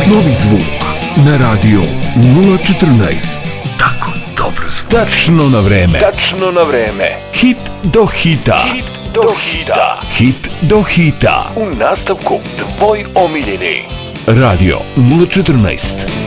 Novi zvuk na radio 014. Tako dobro zvuk. Tačno na vreme. Tačno na vreme. Hit do hita. Hit do hita. Hit do hita. U nastavku tvoj omiljeni. Radio 014.